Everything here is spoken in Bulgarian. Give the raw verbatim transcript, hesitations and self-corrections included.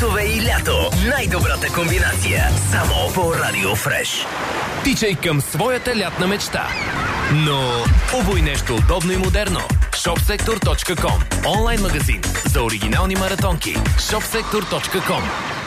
Морозове и лято. Най-добрата комбинация. Само по Радио Фреш. Тичай към своята лятна мечта. Но обуй нещо удобно и модерно. шопсектор точка ком. Онлайн магазин за оригинални маратонки. шопсектор точка ком.